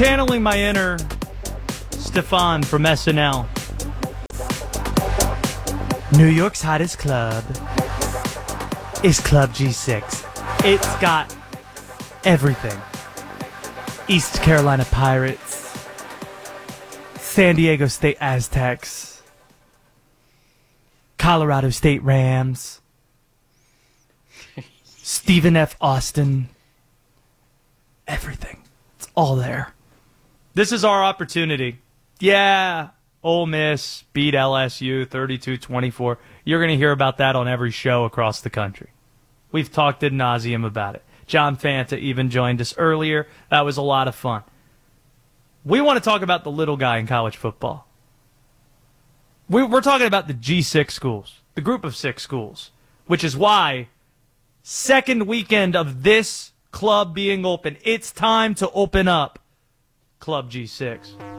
channeling my inner Stefan from SNL. New York's hottest club is Club G6. It's got everything. East Carolina Pirates, San Diego State Aztecs, Colorado State Rams, Stephen F. Austin, everything. It's all there. This is our opportunity. Yeah, Ole Miss beat LSU 32-24. You're going to hear about that on every show across the country. We've talked ad nauseum about it. John Fanta even joined us earlier. That was a lot of fun. We want to talk about the little guy in college football. We're talking about the G6 schools, the group of 6 schools, which is why second weekend of this club being open, it's time to open up Club G6.